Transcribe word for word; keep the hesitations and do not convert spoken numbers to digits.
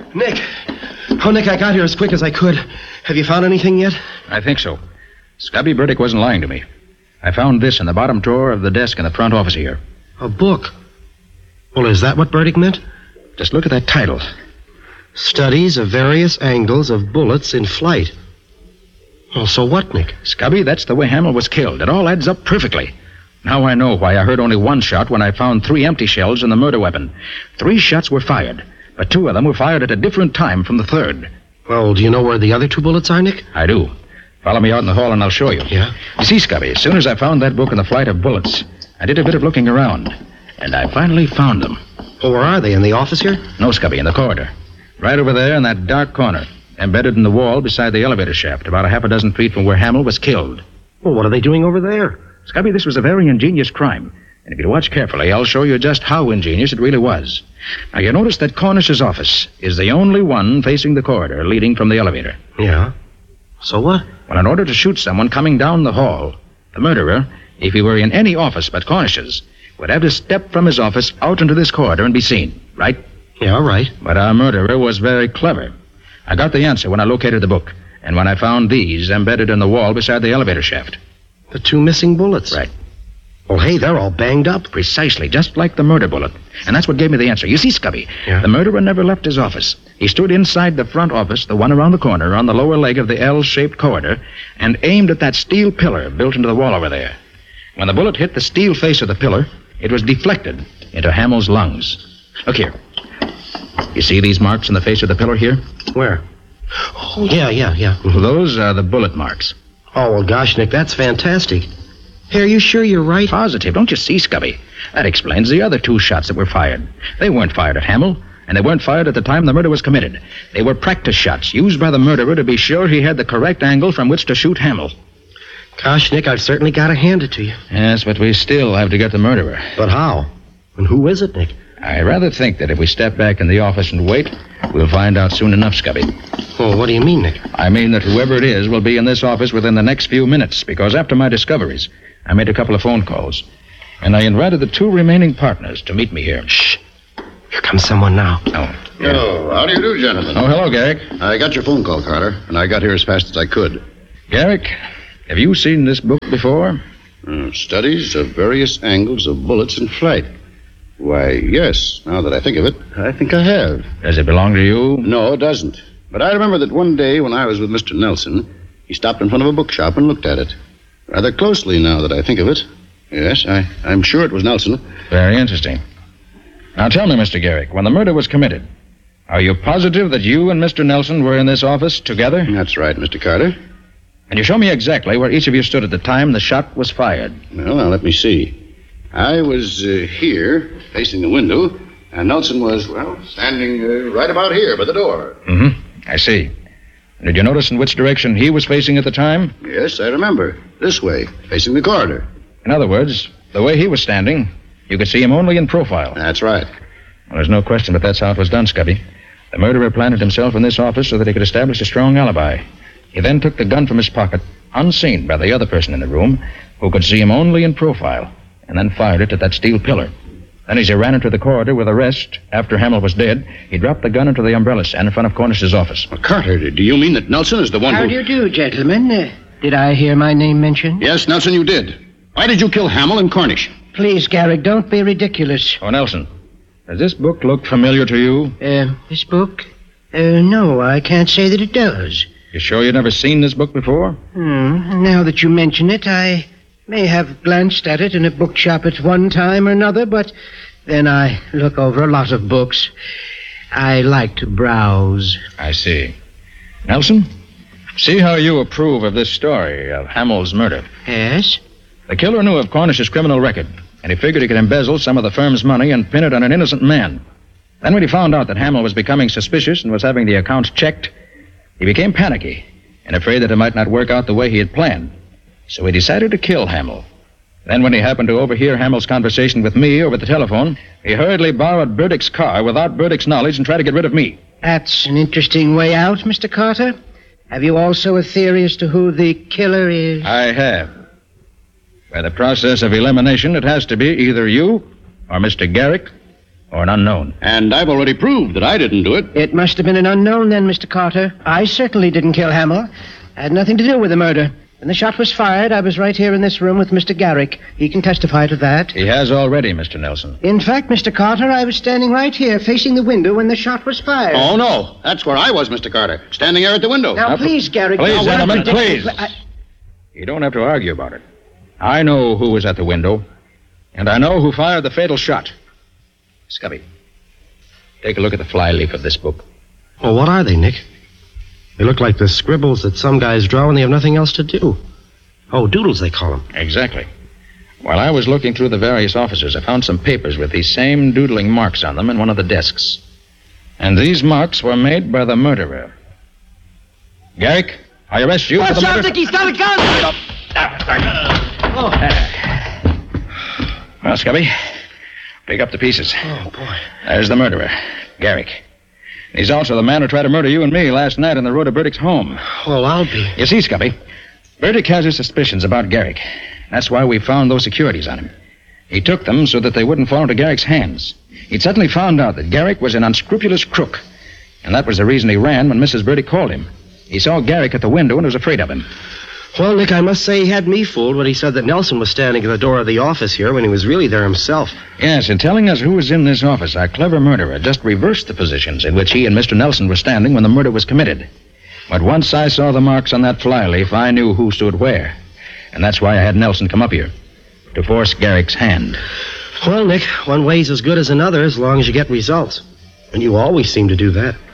Nick. Oh, Nick, I got here as quick as I could. Have you found anything yet? I think so. Scubby Burdick wasn't lying to me. I found this in the bottom drawer of the desk in the front office here. A book? Well, is that what Burdick meant? Just look at that title. Studies of various angles of bullets in flight. Well, so what, Nick? Scubby, that's the way Hamill was killed. It all adds up perfectly. Now I know why I heard only one shot when I found three empty shells in the murder weapon. Three shots were fired, but two of them were fired at a different time from the third. Well, do you know where the other two bullets are, Nick? I do. Follow me out in the hall and I'll show you. Yeah? You see, Scubby, as soon as I found that book in the flight of bullets, I did a bit of looking around, and I finally found them. Well, where are they? In the office here? No, Scubby, in the corridor. Right over there in that dark corner, embedded in the wall beside the elevator shaft, about a half a dozen feet from where Hamill was killed. Well, what are they doing over there? Scubby, this was a very ingenious crime. And if you watch carefully, I'll show you just how ingenious it really was. Now, you notice that Cornish's office is the only one facing the corridor leading from the elevator. Yeah? So what? Well, in order to shoot someone coming down the hall, the murderer, if he were in any office but Cornish's, would have to step from his office out into this corridor and be seen, right? Yeah, right. But our murderer was very clever. I got the answer when I located the book, and when I found these embedded in the wall beside the elevator shaft. The two missing bullets. Right. Well, hey, they're all banged up. Precisely, just like the murder bullet. And that's what gave me the answer. You see, Scubby, yeah? The murderer never left his office. He stood inside the front office, the one around the corner, on the lower leg of the L-shaped corridor, and aimed at that steel pillar built into the wall over there. When the bullet hit the steel face of the pillar, it was deflected into Hamill's lungs. Look here. You see these marks in the face of the pillar here? Where? Oh, yeah, yeah, yeah. Mm-hmm. Those are the bullet marks. Oh, well, gosh, Nick, that's fantastic. Hey, are you sure you're right? Positive. Don't you see, Scubby? That explains the other two shots that were fired. They weren't fired at Hamill, and they weren't fired at the time the murder was committed. They were practice shots used by the murderer to be sure he had the correct angle from which to shoot Hamill. Gosh, Nick, I've certainly got to hand it to you. Yes, but we still have to get the murderer. But how? And who is it, Nick? I rather think that if we step back in the office and wait, we'll find out soon enough, Scubby. Well, what do you mean, Nick? I mean that whoever it is will be in this office within the next few minutes, because after my discoveries, I made a couple of phone calls, and I invited the two remaining partners to meet me here. Shh. Here comes someone now. Oh. Yeah. Oh, how do you do, gentlemen? Oh, hello, Garrick. I got your phone call, Carter, and I got here as fast as I could. Garrick, have you seen this book before? Uh, studies of various angles of bullets in flight. Why, yes, now that I think of it, I think I have. Does it belong to you? No, it doesn't. But I remember that one day when I was with Mister Nelson, he stopped in front of a bookshop and looked at it. Rather closely now that I think of it. Yes, I, I'm sure it was Nelson. Very interesting. Now tell me, Mister Garrick, when the murder was committed, are you positive that you and Mister Nelson were in this office together? That's right, Mister Carter. And you show me exactly where each of you stood at the time the shot was fired. Well, now let me see. I was uh, here, facing the window, and Nelson was, well, standing uh, right about here by the door. Mm-hmm. I see. Did you notice in which direction he was facing at the time? Yes, I remember. This way, facing the corridor. In other words, the way he was standing, you could see him only in profile. That's right. Well, there's no question but that's how it was done, Scubby. The murderer planted himself in this office so that he could establish a strong alibi. He then took the gun from his pocket, unseen by the other person in the room, who could see him only in profile, and then fired it at that steel pillar. Then as he ran into the corridor with the rest, after Hamill was dead, he dropped the gun into the umbrella stand in front of Cornish's office. Well, Carter, do you mean that Nelson is the one How who... do you do, gentlemen? Uh, did I hear my name mentioned? Yes, Nelson, you did. Why did you kill Hamill and Cornish? Please, Garrick, don't be ridiculous. Oh, Nelson, does this book look familiar to you? Uh, this book? Uh, no, I can't say that it does. You sure you've never seen this book before? Hmm, now that you mention it, I may have glanced at it in a bookshop at one time or another, but then I look over a lot of books. I like to browse. I see. Nelson, see how you approve of this story of Hamill's murder. Yes? The killer knew of Cornish's criminal record, and he figured he could embezzle some of the firm's money and pin it on an innocent man. Then when he found out that Hamill was becoming suspicious and was having the accounts checked, he became panicky and afraid that it might not work out the way he had planned. So he decided to kill Hamill. Then when he happened to overhear Hamill's conversation with me over the telephone, he hurriedly borrowed Burdick's car without Burdick's knowledge and tried to get rid of me. That's an interesting way out, Mister Carter. Have you also a theory as to who the killer is? I have. By the process of elimination, it has to be either you or Mister Garrick or an unknown? And I've already proved that I didn't do it. It must have been an unknown then, Mister Carter. I certainly didn't kill Hamill. I had nothing to do with the murder. When the shot was fired, I was right here in this room with Mister Garrick. He can testify to that. He has already, Mister Nelson. In fact, Mister Carter, I was standing right here facing the window when the shot was fired. Oh, no. That's where I was, Mister Carter, standing there at the window. Now, Now, please, Garrick. Please, now, gentlemen, what I'm please. predicting- I- You don't have to argue about it. I know who was at the window, and I know who fired the fatal shot. Scubby, take a look at the flyleaf of this book. Well, what are they, Nick? They look like the scribbles that some guys draw when they have nothing else to do. Oh, doodles, they call them. Exactly. While I was looking through the various offices, I found some papers with these same doodling marks on them in one of the desks. And these marks were made by the murderer. Garrick, I arrest you for the murder... He's got a gun! Well, Scubby, pick up the pieces. Oh, boy. There's the murderer, Garrick. He's also the man who tried to murder you and me last night on the road to Burdick's home. Well, I'll be... You see, Scubby, Burdick has his suspicions about Garrick. That's why we found those securities on him. He took them so that they wouldn't fall into Garrick's hands. He'd suddenly found out that Garrick was an unscrupulous crook. And that was the reason he ran when Missus Burdick called him. He saw Garrick at the window and was afraid of him. Well, Nick, I must say he had me fooled when he said that Nelson was standing at the door of the office here when he was really there himself. Yes, in telling us who was in this office, our clever murderer just reversed the positions in which he and Mister Nelson were standing when the murder was committed. But once I saw the marks on that flyleaf, I knew who stood where. And that's why I had Nelson come up here, to force Garrick's hand. Well, Nick, one way's as good as another as long as you get results. And you always seem to do that.